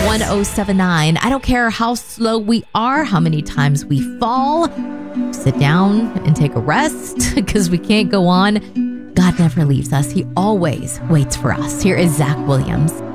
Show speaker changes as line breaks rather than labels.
1079. I don't care how slow we are, how many times we fall. Sit down and take a rest because we can't go on. God never leaves us. He always waits for us. Here is Zach Williams.